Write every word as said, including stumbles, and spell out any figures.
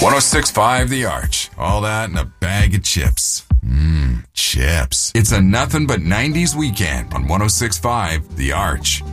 one oh six point five The Arch. All that and a bag of chips. Mmm, chips. It's a nothing but nineties weekend on one oh six point five The Arch.